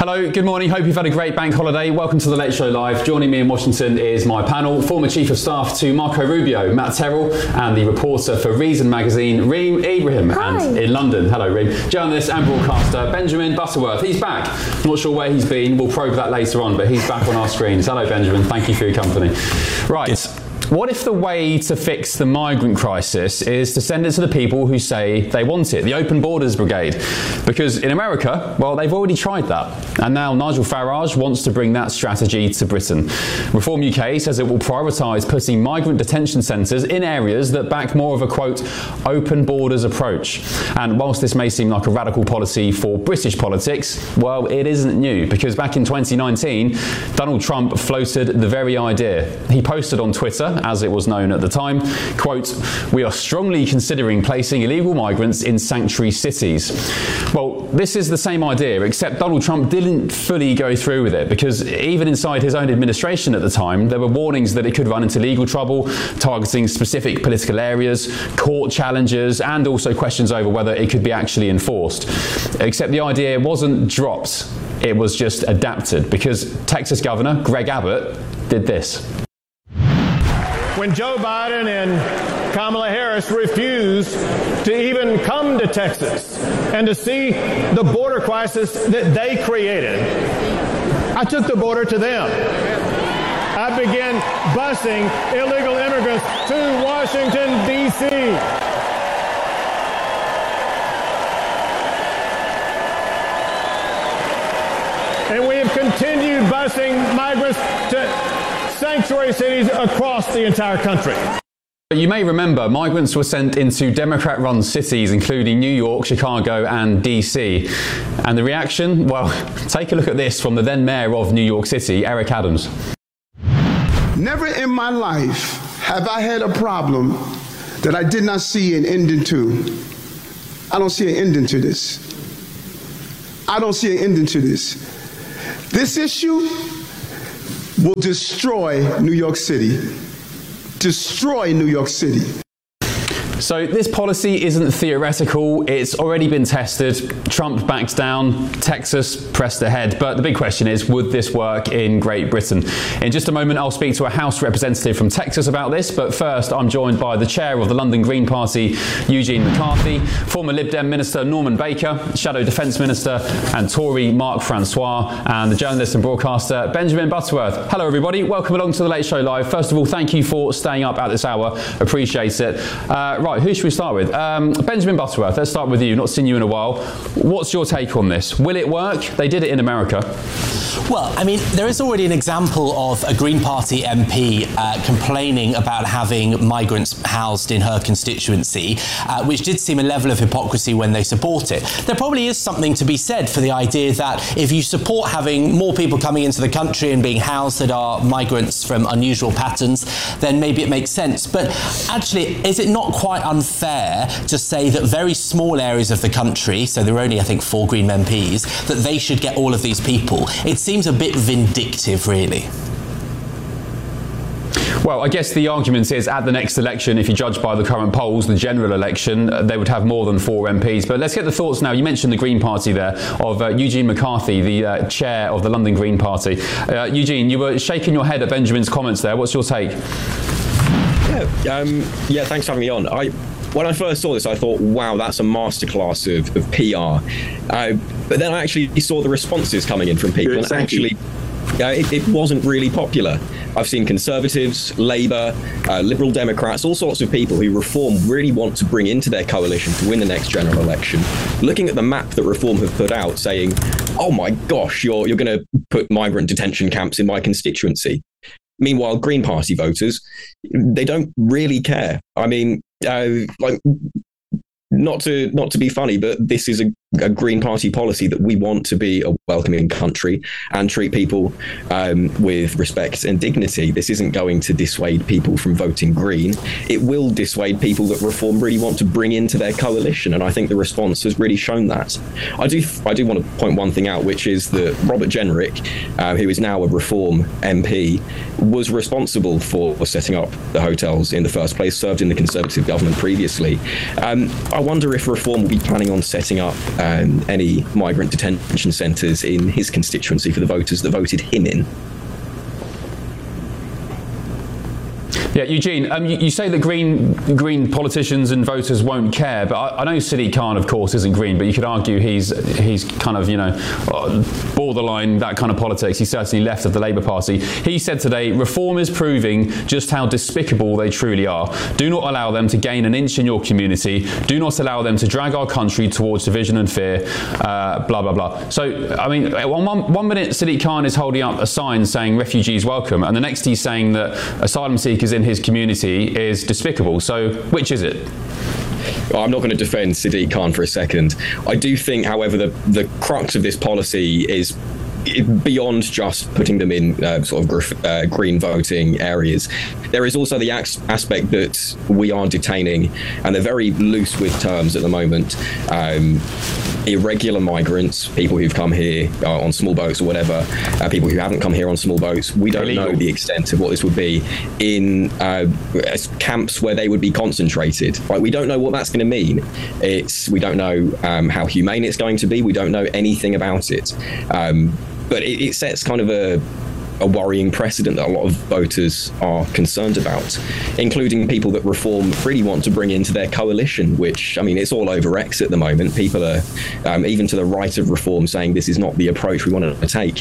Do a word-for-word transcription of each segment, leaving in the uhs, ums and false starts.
Hello, good morning. Hope you've had a great bank holiday. Welcome to the Late Show Live. Joining me in Washington is my panel, former Chief of Staff to Marco Rubio, Matt Terrell, and the reporter for Reason magazine, Reem Ibrahim. Hi. And in London, hello Reem, journalist and broadcaster Benjamin Butterworth. He's back. Not sure where he's been. We'll probe that later on, but he's back on our screens. Hello Benjamin, thank you for your company. Right. Yes. What if the way to fix the migrant crisis is to send it to the people who say they want it, the Open Borders Brigade? Because in America, well, they've already tried that. And now Nigel Farage wants to bring that strategy to Britain. Reform U K says it will prioritise putting migrant detention centres in areas that back more of a, quote, open borders approach. And whilst this may seem like a radical policy for British politics, well, it isn't new. Because back in twenty nineteen, Donald Trump floated the very idea. He posted on Twitter, as it was known at the time, quote, "We are strongly considering placing illegal migrants in sanctuary cities." Well, this is the same idea, except Donald Trump didn't fully go through with it, because even inside his own administration at the time, there were warnings that it could run into legal trouble, targeting specific political areas, court challenges, and also questions over whether it could be actually enforced. Except the idea wasn't dropped, it was just adapted, because Texas Governor Greg Abbott did this. When Joe Biden and Kamala Harris refused to even come to Texas and to see the border crisis that they created, I took the border to them. I began busing illegal immigrants to Washington, D C And we have continued busing migrants to sanctuary cities across the entire country. You may remember migrants were sent into Democrat-run cities, including New York, Chicago, and D C. And the reaction? Well, take a look at this from the then mayor of New York City, Eric Adams. Never in my life have I had a problem that I did not see an ending to. I don't see an ending to this. I don't see an ending to this. This issue will destroy New York City. Destroy New York City. So this policy isn't theoretical, it's already been tested. Trump backs down, Texas pressed ahead. But the big question is, would this work in Great Britain? In just a moment, I'll speak to a House representative from Texas about this. But first, I'm joined by the chair of the London Green Party, Eugene McCarthy, former Lib Dem Minister Norman Baker, Shadow Defence Minister and Tory Mark Francois, and the journalist and broadcaster Benjamin Butterworth. Hello, everybody. Welcome along to the Late Show Live. First of all, thank you for staying up at this hour. Appreciate it. Uh, right, who should we start with? Um, Benjamin Butterworth, let's start with you. Not seen you in a while. What's your take on this? Will it work? They did it in America. Well, I mean, there is already an example of a Green Party M P uh, complaining about having migrants housed in her constituency, uh, which did seem a level of hypocrisy when they support it. There probably is something to be said for the idea that if you support having more people coming into the country and being housed that are migrants from unusual patterns, then maybe it makes sense. But actually, is it not quite unfair to say that very small areas of the country, so there are only, I think, four Green M Ps, that they should get all of these people? It seems a bit vindictive, really. Well, I guess the argument is at the next election, if you judge by the current polls, the general election, uh, they would have more than four M Ps. But let's get the thoughts now. You mentioned the Green Party there, of uh, Eugene McCarthy, the uh, chair of the London Green Party. Uh, Eugene, you were shaking your head at Benjamin's comments there. What's your take? Yeah, um, yeah thanks for having me on. I, when I first saw this, I thought, wow, that's a masterclass of, of P R. Uh, but then I actually saw the responses coming in from people, and actually, uh, it, it wasn't really popular. I've seen Conservatives, Labour, uh, Liberal Democrats, all sorts of people who Reform really want to bring into their coalition to win the next general election, looking at the map that Reform have put out, saying, oh my gosh, you're, you're going to put migrant detention camps in my constituency. Meanwhile, Green Party voters, they don't really care. I mean, uh, like, not to not to be funny, but this is a, a Green Party policy that we want to be a welcoming country and treat people um, with respect and dignity. This isn't going to dissuade people from voting Green. It will dissuade people that Reform really want to bring into their coalition, and I think the response has really shown that. I do I do want to point one thing out, which is that Robert Jenrick, uh, who is now a Reform M P, was responsible for setting up the hotels in the first place, served in the Conservative government previously. Um, I wonder if Reform will be planning on setting up um, any migrant detention centres in his constituency for the voters that voted him in. Yeah, Eugene, um, you, you say that Green Green politicians and voters won't care, but I, I know Sadiq Khan, of course, isn't Green, but you could argue he's he's kind of, you know, borderline that kind of politics. He's certainly left of the Labour Party. He said today, reform is proving just how despicable they truly are. Do not allow them to gain an inch in your community. Do not allow them to drag our country towards division and fear, uh, blah, blah, blah. So, I mean, one, one minute Sadiq Khan is holding up a sign saying refugees welcome, and the next he's saying that asylum seekers in his community is despicable. So which is it? Well, I'm not going to defend Sadiq Khan for a second. I do think, however, the, the crux of this policy is beyond just putting them in uh, sort of gr- uh, green voting areas. There is also the ac- aspect that we are detaining, and they're very loose with terms at the moment, um, irregular migrants, people who've come here uh, on small boats or whatever, uh, people who haven't come here on small boats. We don't Illegal. know the extent of what this would be in uh, camps where they would be concentrated. Right? We don't know what that's going to mean. It's we don't know um, how humane it's going to be. We don't know anything about it. Um, But it, it sets kind of a, a worrying precedent that a lot of voters are concerned about, including people that Reform really want to bring into their coalition, which, I mean, it's all over X at the moment. People are, um, even to the right of Reform, saying this is not the approach we want to take.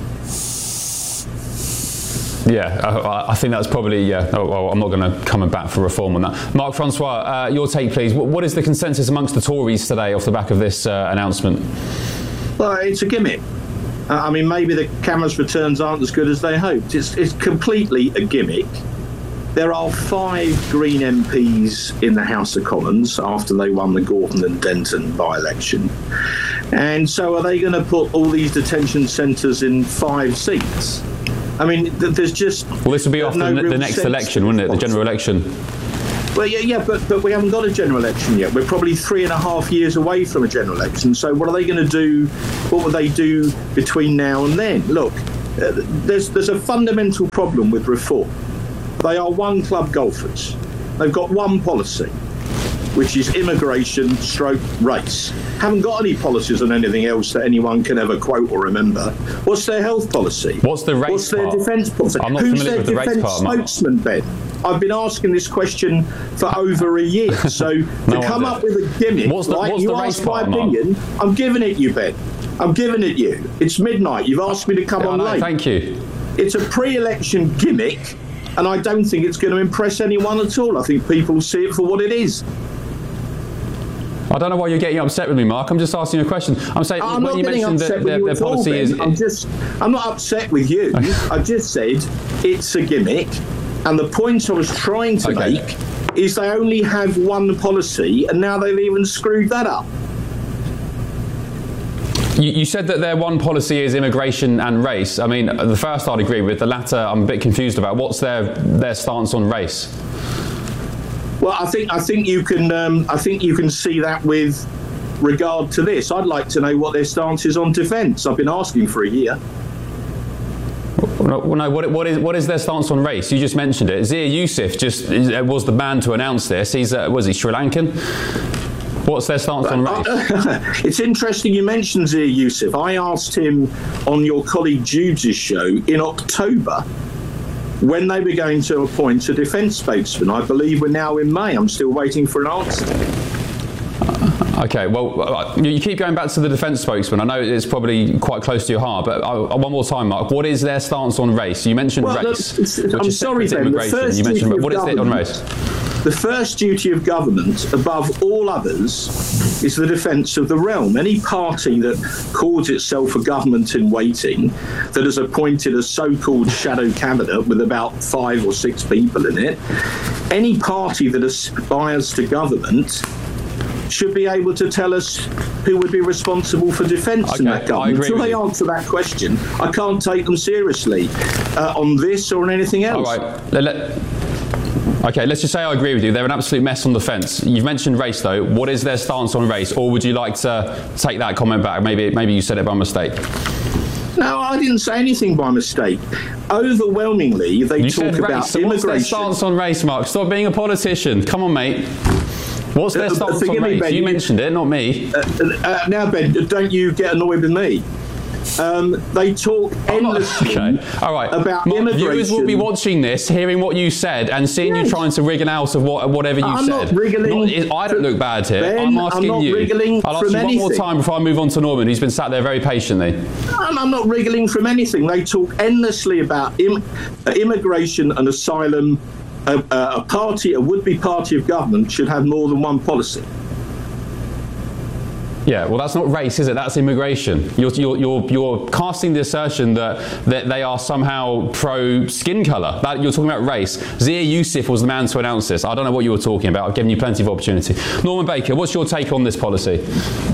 Yeah, I, I think that's probably, yeah, oh, well, I'm not going to come back for Reform on that. Mark Francois, uh, your take, please. What, what is the consensus amongst the Tories today off the back of this uh, announcement? Well, it's a gimmick. I mean, maybe the cameras returns aren't as good as they hoped. It's, it's completely a gimmick. There are five Green M Ps in the House of Commons after they won the Gorton and Denton by-election. And so are they going to put all these detention centres in five seats? I mean, th- there's just... Well, this will be after no the, the next election, wouldn't it? The general election. Well, yeah, yeah, but, but we haven't got a general election yet. We're probably three and a half years away from a general election. So what are they going to do? What will they do between now and then? Look, uh, there's there's a fundamental problem with Reform. They are one club golfers. They've got one policy, which is immigration stroke race. Haven't got any policies on anything else that anyone can ever quote or remember. What's their health policy? What's the race What's their part? defence policy? I'm not Who's familiar their with the race defence part, Mark. spokesman, Ben? I've been asking this question for over a year. So no to come idea. up with a gimmick, what's the, like what's you the race asked my part, opinion, Mark? I'm giving it you, Ben. I'm giving it you. It's midnight. You've asked me to come Yeah, on no, late. thank you. It's a pre-election gimmick, and I don't think it's going to impress anyone at all. I think people see it for what it is. I don't know why you're getting upset with me, Mark. I'm just asking you a question. I'm saying I'm when not you getting mentioned upset that with their, you their at all, policy Ben. is... I'm just, I'm not upset with you. I just said it's a gimmick, and the point I was trying to Okay. make is they only have one policy, and now they've even screwed that up. You, you said that their one policy is immigration and race. I mean, the first I'd agree with. The latter, I'm a bit confused about. What's their their stance on race? Well, I think I think you can um, I think you can see that with regard to this. I'd like to know what their stance is on defence. I've been asking for a year. No, no what, what is what is their stance on race? You just mentioned it. Zia Yusuf just was the man to announce this. He's uh, was he Sri Lankan? What's their stance on race? It's interesting you mentioned Zia Yusuf. I asked him on your colleague Jude's show in October when they were going to appoint a defence spokesman. I believe we're now in May. I'm still waiting for an answer. Okay, well, you keep going back to the defence spokesman. I know it's probably quite close to your heart, but uh, one more time, Mark. What is their stance on race? You mentioned well, race, it's, it's, which I'm is sorry, separate to Ben. The immigration. first You mentioned, duty what of is it on government- race? The first duty of government, above all others, is the defence of the realm. Any party that calls itself a government in waiting, that has appointed a so-called shadow cabinet with about five or six people in it, any party that aspires to government should be able to tell us who would be responsible for defence okay, in that government. Until they you. answer that question, I can't take them seriously uh, on this or on anything else. All right. Let, let, Okay, let's just say I agree with you. They're an absolute mess on the fence. You've mentioned race, though. What is their stance on race? Or would you like to take that comment back? Maybe maybe you said it by mistake. No, I didn't say anything by mistake. Overwhelmingly, they You talk said about race. So immigration. what's their stance on race, Mark? Stop being a politician. Come on, mate. What's their Uh, stance forgive on me, race? Ben, You you- mentioned it, not me. Uh, uh, now, Ben, don't you get annoyed with me? Um, they talk endlessly Okay. All right. about Mark, immigration. viewers will be watching this, hearing what you said, and seeing Yes. you trying to wriggle out of what, whatever you I'm said. not wriggling Not- I don't look bad here. Ben, I'm I'm asking not you. wriggling I'll ask from you one more anything. time before I move on to Norman, who's been sat there very patiently. I'm, I'm not wriggling from anything. They talk endlessly about Im- uh, immigration and asylum. A, a, a party, a would-be party of government, should have more than one policy. Yeah, well, that's not race, is it? That's immigration. You're, you're, you're, you're casting the assertion that, that they are somehow pro-skin colour. That, you're talking about race. Zia Youssef was the man to announce this. I don't know what you were talking about. I've given you plenty of opportunity. Norman Baker, what's your take on this policy?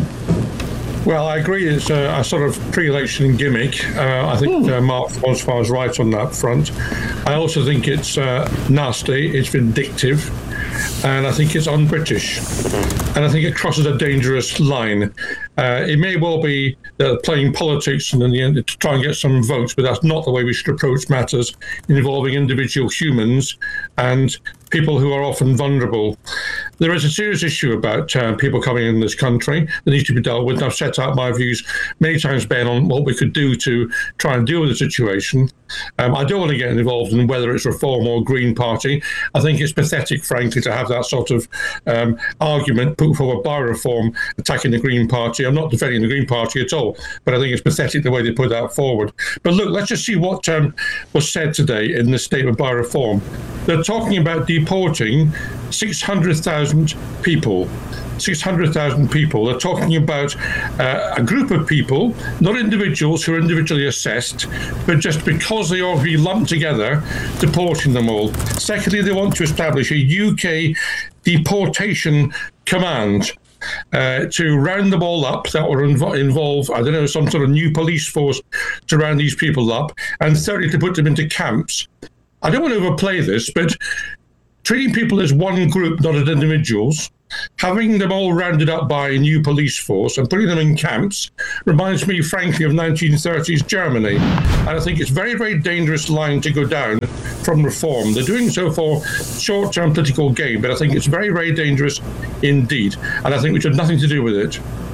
Well, I agree it's a, a sort of pre-election gimmick. Uh, I think uh, Mark Francois is right on that front. I also think it's uh, nasty, it's vindictive, and I think it's un-British. And I think it crosses a dangerous line. Uh, it may well be uh, playing politics and in the end to try and get some votes, but that's not the way we should approach matters involving individual humans and people who are often vulnerable. There is a serious issue about uh, people coming in this country that needs to be dealt with. And I've set out my views many times, Ben, on what we could do to try and deal with the situation. Um, I don't want to get involved in whether it's Reform or Green Party. I think it's pathetic, frankly, to have that sort of um, argument put forward by Reform attacking the Green Party. I'm not defending the Green Party at all, but I think it's pathetic the way they put that forward. But look, let's just see what um, was said today in this statement by Reform. They're talking about deporting six hundred thousand people. six hundred thousand people. They're talking about uh, a group of people, not individuals who are individually assessed, but just because they all be lumped together, deporting them all. Secondly, they want to establish a U K deportation command. Uh, to round them all up, that would inv- involve, I don't know, some sort of new police force to round these people up, and thirdly, to put them into camps. I don't want to overplay this, but treating people as one group, not as individuals, having them all rounded up by a new police force and putting them in camps reminds me, frankly, of nineteen thirties Germany. And I think it's a very, very dangerous line to go down from Reform. They're doing so for short-term political gain, but I think it's very, very dangerous indeed. And I think we should have nothing to do with it.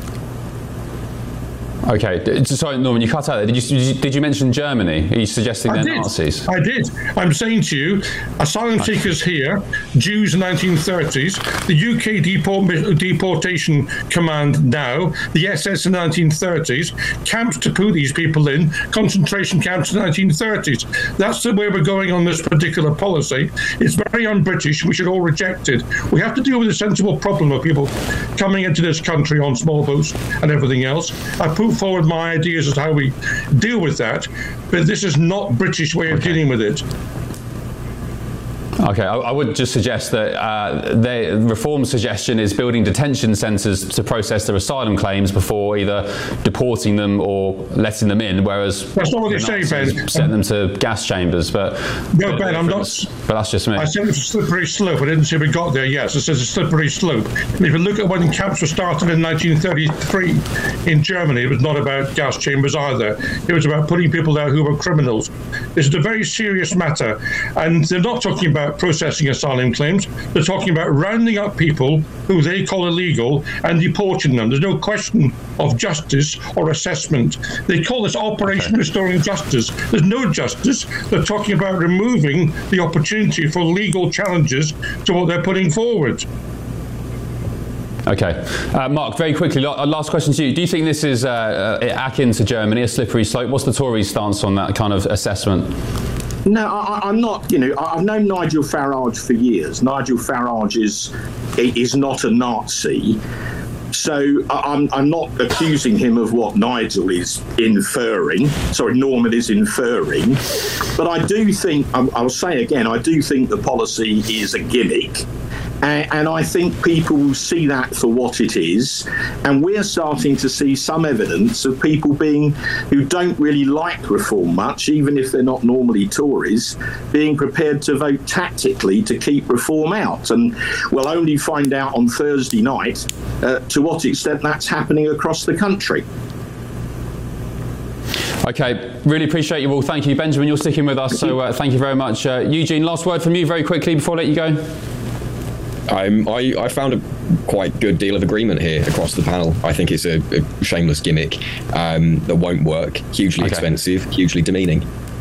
Okay, sorry, Norman, you cut out there. Did you, did you mention Germany? Are you suggesting I they're did. Nazis? I did. I'm saying to you, asylum seekers here, Jews in the nineteen thirties, the U K deport, deportation command now, the S S in the nineteen thirties, camps to put these people in, concentration camps in the nineteen thirties. That's the way we're going on this particular policy. It's very un-British. We should all reject it. We have to deal with a sensible problem of people coming into this country on small boats and everything else. I put forward my ideas as to how we deal with that, but this is not British way of dealing with it. Okay, I, I would just suggest that uh, the Reform's suggestion is building detention centres to process their asylum claims before either deporting them or letting them in, whereas That's not what the they say, Nazis Ben. sent them to gas chambers. But No, Ben, I'm not. But that's just me. I said it's a slippery slope. I didn't say we got there. Yes, it says a slippery slope. And if you look at when camps were started in nineteen thirty-three in Germany, it was not about gas chambers either. It was about putting people there who were criminals. This is a very serious matter. And they're not talking about processing asylum claims. They're talking about rounding up people who they call illegal and deporting them. There's no question of justice or assessment. They call this Operation okay. Restoring Justice. There's no justice. They're talking about removing the opportunity for legal challenges to what they're putting forward. Okay. Uh, Mark, very quickly, last question to you. Do you think this is uh, akin to Germany, a slippery slope? What's the Tories' stance on that kind of assessment? No, I, I'm not. You know, I've known Nigel Farage for years. Nigel Farage is is not a Nazi, so I'm I'm not accusing him of what Nigel is inferring. Sorry, Norman is inferring. But I do think, I'll say again, I do think the policy is a gimmick. And, and I think people will see that for what it is. And we're starting to see some evidence of people being who don't really like Reform much, even if they're not normally Tories, being prepared to vote tactically to keep Reform out. And we'll only find out on Thursday night uh, to what extent that's happening across the country. Okay, really appreciate you all. Thank you. Benjamin, you're sticking with us, so uh, thank you very much. Uh, Eugene, last word from you very quickly before I let you go. Um, I, I found a quite good deal of agreement here across the panel. I think it's a, a shameless gimmick um, that won't work. Hugely okay. expensive, hugely demeaning.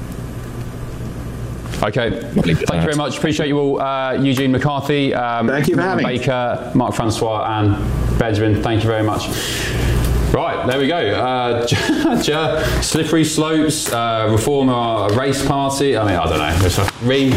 Okay, thank you very much. Appreciate you all. Uh, Eugene McCarthy, um, thank you for having me. Baker, Mark Francois, and Benjamin. Thank you very much. Right, there we go. Uh, slippery slopes, uh, reform our race party. I mean, I don't know. It's a re-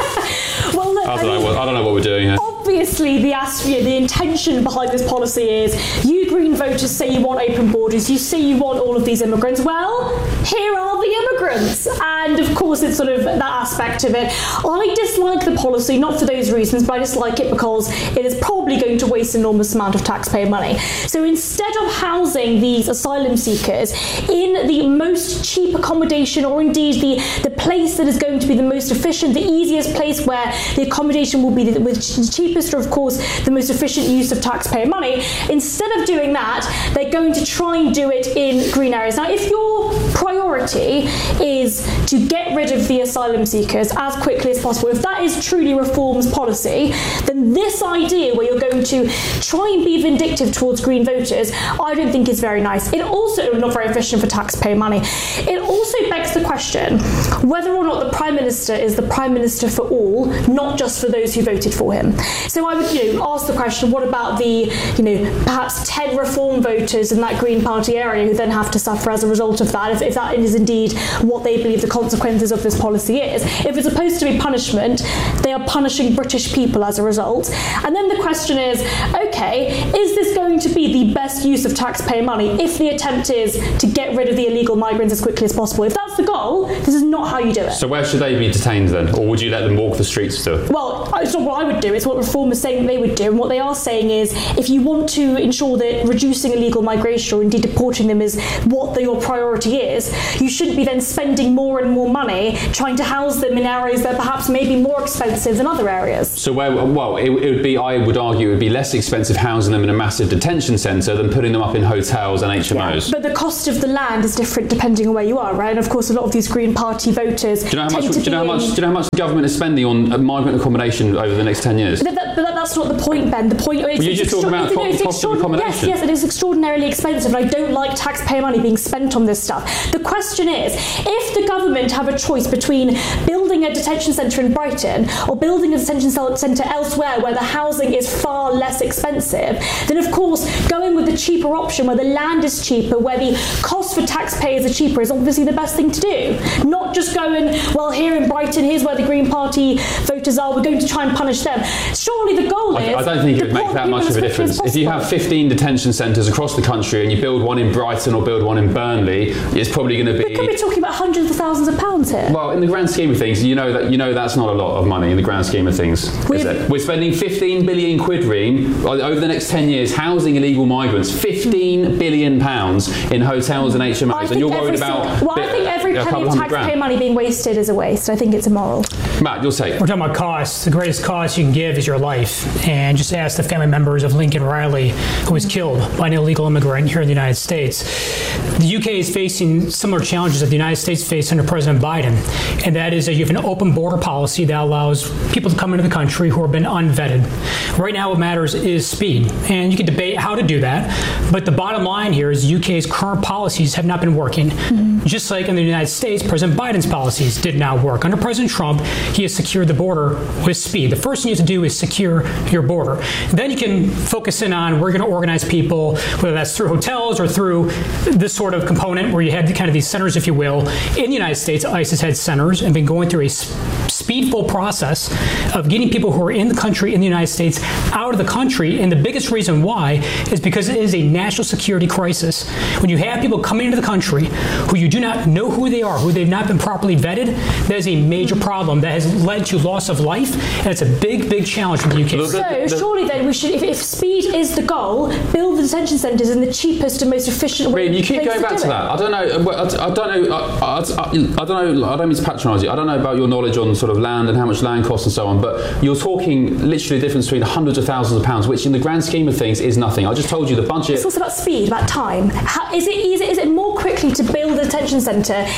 well, look, I, don't I, mean, know what, I don't know what we're doing here. Obviously, the, the intention behind this policy is you Green voters say you want open borders, you say you want all of these immigrants. Well, here are the immigrants. And of course, it's sort of that aspect of it. I dislike the policy, not for those reasons, but I dislike it because it is probably going to waste an enormous amount of taxpayer money. So instead of housing these asylum seekers in the most cheap accommodation, or indeed the, the place that is going to be the most efficient, the easiest place where the accommodation will be the, the cheapest, or of course the most efficient use of taxpayer money, instead of doing that, they're going to try and do it in green areas. Now, if your priority is to get rid of the asylum seekers as quickly as possible, if that is truly reform's policy, then this idea where you're going to try and be vindictive towards green voters, I don't think is very nice. It also not very efficient for taxpayer money. It also begs the question whether or not the Prime Minister is the Prime Minister for all, not just for those who voted for him. So I would, you know, ask the question, what about the, you know, perhaps ten reform voters in that Green Party area who then have to suffer as a result of that, if, if that is indeed what they believe the consequences of this policy is. If it's supposed to be punishment, they are punishing British people as a result. And then the question is, okay, is this going to be the best use of taxpayer money if the attempt is to get rid of the illegal migrants as quickly as possible? If that's the goal, this is not how you do it. So where should they be detained then? Or would you let them walk the streets still? Well, it's not what I would do, it's what Reform is saying they would do. And what they are saying is, if you want to ensure that reducing illegal migration, or indeed deporting them, is what the, your priority is, you shouldn't be then spending more and more money trying to house them in areas that perhaps may be more expensive than other areas. So where, well, it, it would be, I would argue, it would be less expensive housing them in a massive detention centre than putting them up in hotels and H M Os. Yeah, but the cost of the land is different depending on where you are, right? And of course, a lot of these Green Party voters. Do you know how much? Do you know how much? Do you know how much the government is spending on migrant accommodation over the next ten years? But, that, but that's not the point, Ben. The point. Well, you're just talking about the cost, cost of accommodation. Yes, yes, it is extraordinarily expensive, and I don't like taxpayer money being spent on this stuff. The question is, if the government have a choice between building a detention centre in Brighton or building a detention centre elsewhere where the housing is far less expensive, then of course going with the cheaper option where the land is cheaper, where the cost for taxpayers are cheaper, is obviously the best thing to do. Not just going, well, here in Brighton, here's where the Green Party voters are, we're going to try and punish them. Surely the goal I, is... I don't think it would make that much of a difference. If you have fifteen detention centres across the country and you build one in Brighton or build one in Burnley, it's probably going to be... We could be talking about hundreds of thousands of pounds here. Well, in the grand scheme of things, you know that you know that's not a lot of money in the grand scheme of things, is it? We're spending fifteen billion quid, Reem, over the next ten years housing illegal migrants. fifteen billion pounds in hotels and H M Os, and you're worried about... Well, I think every penny of taxpayer money being wasted is a waste. I think it's immoral. Matt, you'll say. We're talking about costs. The greatest cost you can give is your life. And just ask the family members of Lincoln Riley, who was killed by an illegal immigrant here in the United States. The U K is facing similar challenges that the United States faced under President Biden, and that is that you have an open border policy that allows people to come into the country who have been unvetted. Right now what matters is speed, and you can debate how to do that, but the bottom line here is the U K's current policies have not been working. Mm-hmm. Just like in the United States, President Biden's policies did not work. Under President Trump, he has secured the border with speed. The first thing you have to do is secure your border. Then you can focus in on we're going to organize people, whether that's through hotels or through this sort of component where you had kind of these centers, if you will. In the United States, ICE has had centers and been going through a speedful process of getting people who are in the country, in the United States, out of the country. And the biggest reason why is because it is a national security crisis. When you have people coming into the country who you do not know who they are, who they've not been properly vetted, that is a major problem that has led to loss of life, and it's a big, big challenge for the U K. So surely then we should, if, if speed is the goal, build the detention centres in the cheapest and most efficient way. Reem, you keep going back to that. I don't know. I, I don't know. I, I, I don't know. I don't mean to patronise you. I don't know about your knowledge on sort of land and how much land costs and so on. But you're talking literally the difference between hundreds of thousands of pounds, which in the grand scheme of things is nothing. I just told you the budget. It's also about speed, about time. How, is it easy? Is it more quickly to build a detention centre some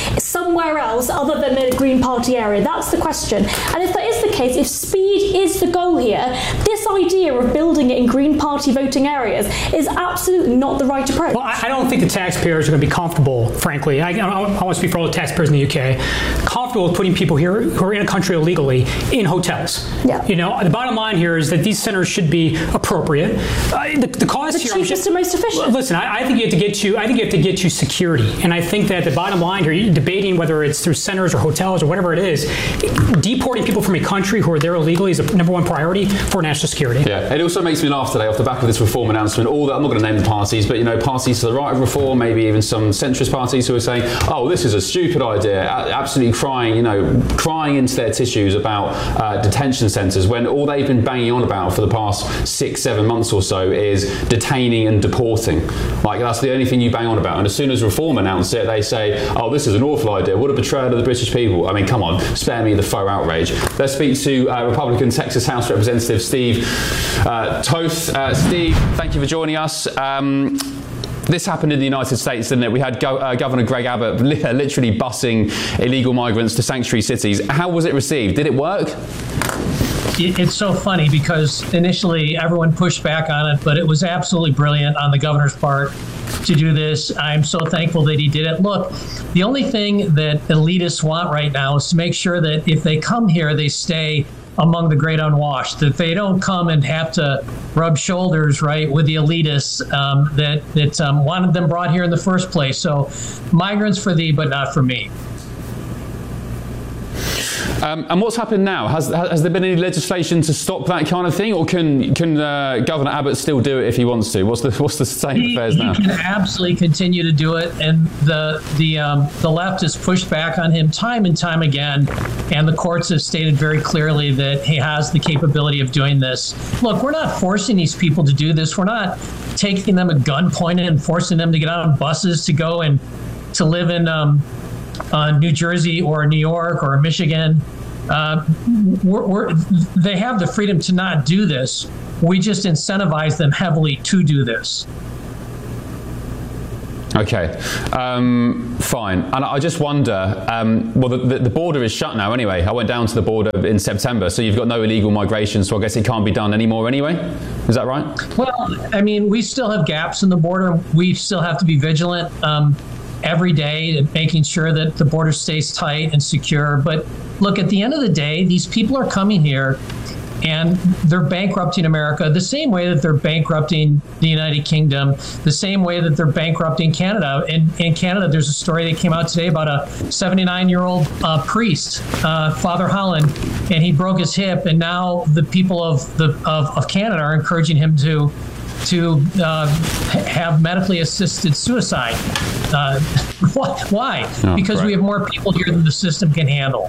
somewhere else other than a Green Party area? That's the question. And if that is the case, if speed is the goal here, this idea of building it in Green Party voting areas is absolutely not the right approach. Well, I, I don't think the taxpayers are going to be comfortable, frankly. I, I, I want to speak for all the taxpayers in the U K, comfortable with putting people here who are in a country illegally in hotels. Yeah. You know, the bottom line here is that these centers should be appropriate. Uh, the, the cost the here, cheapest and most efficient. Listen, I, I think you have to get you. I think you have to get you security, and I think that the bottom line here, you're debating whether it's through centers or hotels or whatever it is, deporting people from a country who are there illegally is the number one priority for national security. Yeah, it also makes me laugh today off the back of this reform announcement. All that I'm not going to name the parties, but you know, parties to the right of reform, maybe even some centrist parties who are saying, "Oh, this is a stupid idea," absolutely crying, you know, crying into their tissues about uh, detention centres when all they've been banging on about for the past six, seven months or so is detaining and deporting. Like that's the only thing you bang on about. And as soon as reform announce it, they say, "Oh, this is an awful idea. What a betrayal of the British people." I mean, come on, spare me the faux outrage. Let's speak to uh, Republican Texas House Representative Steve uh, Toth. Uh, Steve, thank you for joining us. Um, This happened in the United States, didn't it? We had Go- uh, Governor Greg Abbott li- literally busing illegal migrants to sanctuary cities. How was it received? Did it work? It's so funny because initially everyone pushed back on it, but it was absolutely brilliant on the governor's part to do this. I'm so thankful that he did it. Look, the only thing that elitists want right now is to make sure that if they come here, they stay among the great unwashed, that they don't come and have to rub shoulders, right, with the elitists um, that, that um, wanted them brought here in the first place. So migrants for thee, but not for me. Um, and what's happened now? Has, has there been any legislation to stop that kind of thing, or can can uh, Governor Abbott still do it if he wants to? What's the what's the state of affairs now? He can absolutely continue to do it, and the the um, the left has pushed back on him time and time again, and the courts have stated very clearly that he has the capability of doing this. Look, we're not forcing these people to do this. We're not taking them at gunpoint and forcing them to get on buses to go and to live in um, uh, New Jersey or New York or Michigan. Uh, we're, we're, they have the freedom to not do this. We just incentivize them heavily to do this. Okay, um, fine. And I just wonder, um, well, the, the border is shut now anyway. I went down to the border in September, so you've got no illegal migration, so I guess it can't be done anymore anyway. Is that right? Well, I mean, we still have gaps in the border. We still have to be vigilant um, every day at making sure that the border stays tight and secure. But look, at the end of the day, these people are coming here and they're bankrupting America the same way that they're bankrupting the United Kingdom, the same way that they're bankrupting Canada. In, in Canada, there's a story that came out today about a seventy-nine-year-old uh, priest, uh, Father Holland, and he broke his hip, and now the people of the of, of Canada are encouraging him to to uh, have medically assisted suicide. Uh, why? Oh, because right. we have more people here than the system can handle.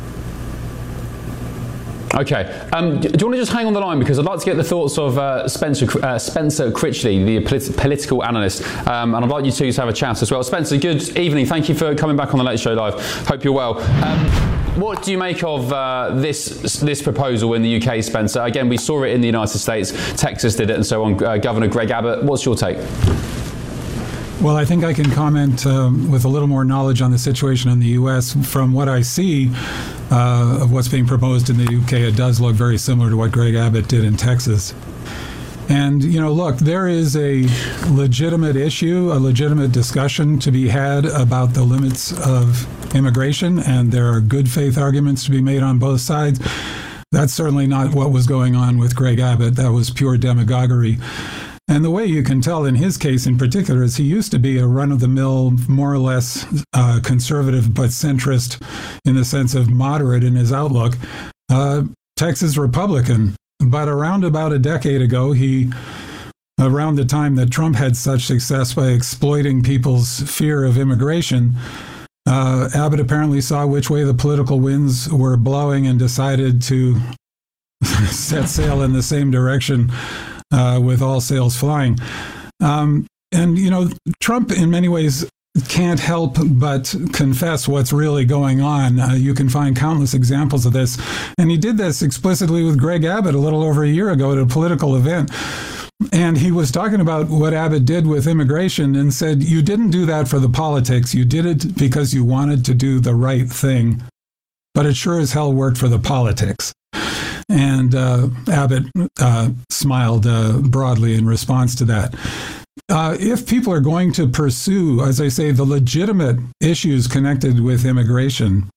Okay. Um, do you want to just hang on the line, because I'd like to get the thoughts of uh, Spencer uh, Spencer Critchley, the polit- political analyst, um, and I'd like you two to have a chat as well. Spencer, good evening. Thank you for coming back on the Late Show Live. Hope you're well. Um, what do you make of uh, this this proposal in the U K, Spencer? Again, we saw it in the United States. Texas did it, and so on. Uh, Governor Greg Abbott, what's your take? Well, I think I can comment um, with a little more knowledge on the situation in the U S. From what I see uh, of what's being proposed in the U K, it does look very similar to what Greg Abbott did in Texas. And, you know, look, there is a legitimate issue, a legitimate discussion to be had about the limits of immigration, and there are good faith arguments to be made on both sides. That's certainly not what was going on with Greg Abbott. That was pure demagoguery. And the way you can tell in his case in particular is he used to be a run-of-the-mill, more or less uh, conservative but centrist in the sense of moderate in his outlook, uh, Texas Republican. But around about a decade ago, he, around the time that Trump had such success by exploiting people's fear of immigration, uh, Abbott apparently saw which way the political winds were blowing and decided to set sail in the same direction uh, with all sails flying. Um, and, you know, Trump in many ways can't help but confess what's really going on. Uh, you can find countless examples of this. And he did this explicitly with Greg Abbott a little over a year ago at a political event. and he was talking about what Abbott did with immigration and said, you didn't do that for the politics. You did it because you wanted to do the right thing. But it sure as hell worked for the politics. And uh, Abbott uh, smiled uh, broadly in response to that. Uh, if people are going to pursue, as I say, the legitimate issues connected with immigration,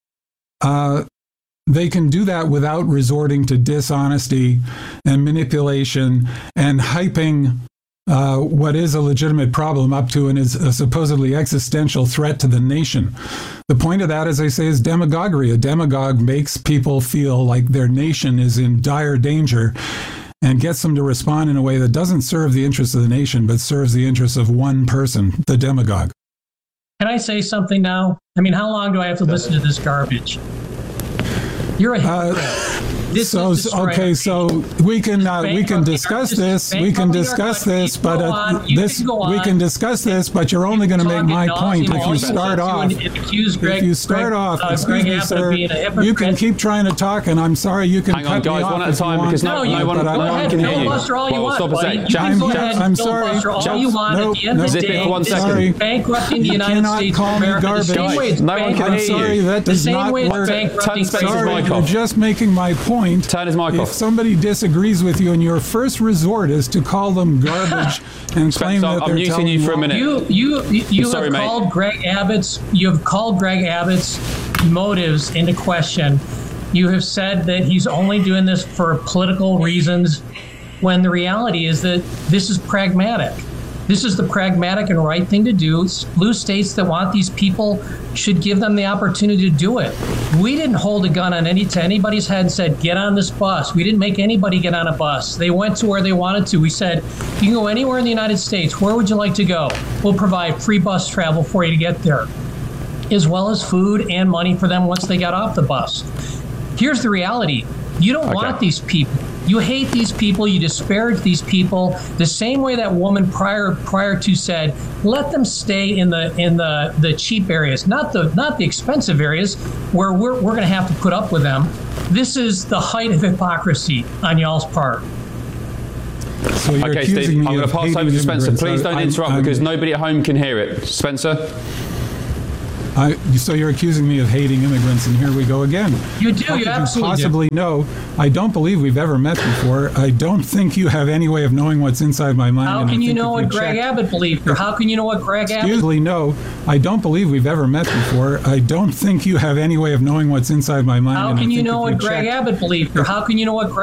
uh, they can do that without resorting to dishonesty and manipulation and hyping uh, what is a legitimate problem up to and is a supposedly existential threat to the nation. The point of that, as I say, is demagoguery. A demagogue makes people feel like their nation is in dire danger and gets them to respond in a way that doesn't serve the interests of the nation, but serves the interests of one person, the demagogue. Can I say something now? I mean, how long do I have to listen to this garbage? You're a hypocrite. Uh, so okay, so we can uh, we can discuss this. We can discuss this, but uh, this we can discuss this. But you're only going to make my point if you start off. If you start off, excuse me, sir, you can keep trying to talk, and I'm sorry you can Hang cut on, guys, me off one at a time because no, no one, no one can hear you. Well, stop a sec. Jack, I'm sorry. All you want at the end of the day, one this is bankrupting the United States of America. The same way it's no one can hear you. I'm sorry, that does not work. Turn Spencer's mic You're off. just making my point. Turn his mic off. If somebody disagrees with you and your first resort is to call them garbage and claim Spencer, that I'm they're muting telling you for a minute. You you you, you sorry, have mate. called Greg Abbott's you have called Greg Abbott's motives into question. You have said that he's only doing this for political reasons, when the reality is that this is pragmatic. This is the pragmatic and right thing to do. Blue states that want these people should give them the opportunity to do it. We didn't hold a gun on any to anybody's head and said, get on this bus. We didn't make anybody get on a bus. They went to where they wanted to. We said, you can go anywhere in the United States. Where would you like to go? We'll provide free bus travel for you to get there, as well as food and money for them once they got off the bus. Here's the reality. You don't okay. want these people. You hate these people. You disparage these people the same way that woman prior prior to said, let them stay in the in the, the cheap areas, not the not the expensive areas where we're we're going to have to put up with them. This is the height of hypocrisy on y'all's part. So you're okay, accusing Steve, me I'm going of to pass over to hating Spencer. immigrants. Please don't I'm- interrupt I'm- because nobody at home can hear it. Spencer? I, so you're accusing me of hating immigrants, and here we go again. You do, How you could absolutely you possibly do. know? I don't believe we've ever met before. I don't think you have any way of knowing what's inside my mind. How and can I you think know if what Greg check- Abbott believed? Or how can you know what Greg Abbott? Excuse me, no. I don't believe we've ever met before. I don't think you have any way of knowing what's inside my mind. How and I can you think know if what Greg check- Abbott believed? Or how can you know what Greg